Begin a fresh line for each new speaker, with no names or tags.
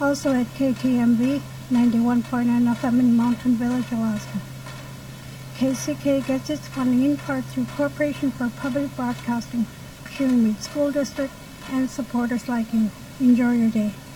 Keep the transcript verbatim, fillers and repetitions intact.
Also at K T M V ninety-one point nine F M in Mountain Village, Alaska. K C K gets its funding in part through Corporation for Public Broadcasting, Sharon Mead School District, and supporters like you. Enjoy your day.